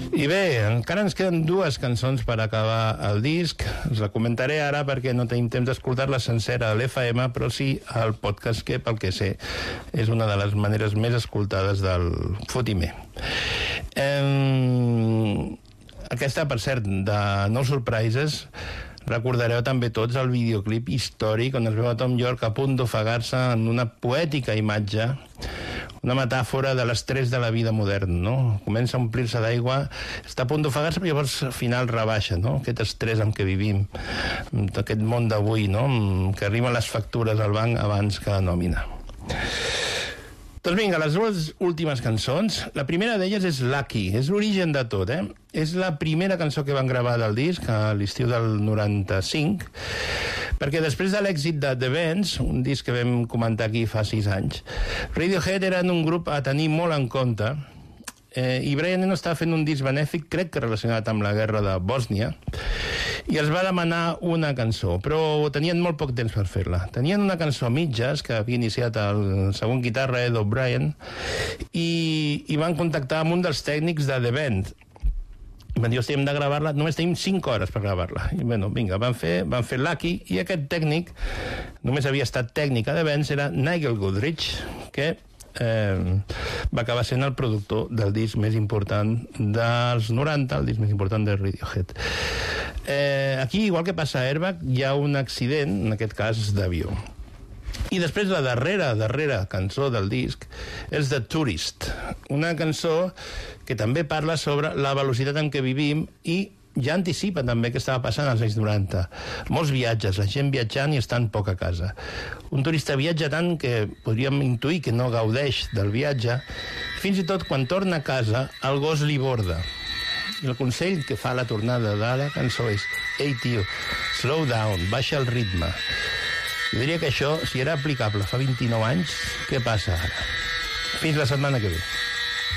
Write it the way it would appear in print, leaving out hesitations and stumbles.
I bé, encara ens queden dues cançons per acabar el disc. Us la comentaré ara perquè no tenim temps d'escoltar-la sencera a l'FM, però sí al podcast, que pel que sé és una de les maneres més escoltades del Fotimer. Aquesta, per cert, de No Surprises, recordareu també tots el videoclip històric on es veu a Tom York a punt d'ofegar-se en una poètica imatge, una metàfora de l'estrès de la vida moderna, no? Comença a omplir-se d'aigua, està a punt d'ofegar-se, però llavors al final rebaixa, no? Aquest estrès en què vivim, aquest món d'avui, no? Que arriben les factures al banc abans que la nòmina. Doncs vinga, les dues últimes cançons. La primera d'elles és Lucky, és l'origen de tot, És la primera cançó que van gravar del disc a l'estiu del 95, perquè després de l'èxit de The Bends, un disc que vam comentar aquí fa 6 anys, Radiohead eren un grup a tenir molt en compte, i Brian Eno estava fent un disc benèfic, crec que relacionat amb la guerra de Bòsnia, i els va demanar una cançó, però tenien molt poc temps per fer-la. Tenien una cançó a mitges que havia iniciat el segon guitarra, Ed O'Brien, i van contactar amb un dels tècnics de The Band. Van dir, hem de gravar-la, només tenim 5 hores per gravar-la. I bueno, vinga, van fer Lucky, i aquest tècnic, només havia estat tècnic a The Band, era Nigel Godrich, que va acabar sent el productor del disc més important dels 90, el disc més important de Radiohead. Aquí, igual que passa a Airbag, hi ha un accident, en aquest cas d'avió. I després la darrera cançó del disc és The Tourist, una cançó que també parla sobre la velocitat en què vivim i ja anticipa també què estava passant als anys 90. Molts viatges, la gent viatjant i estant poc a casa. Un turista viatja tant que podríem intuir que no gaudeix del viatge. Fins i tot quan torna a casa, el gos li borda. I el consell que fa la tornada de la cançó és: ei, tio, slow down, baixa el ritme. Jo diria que això, si era aplicable fa 29 anys, què passa ara? Fins la setmana que ve.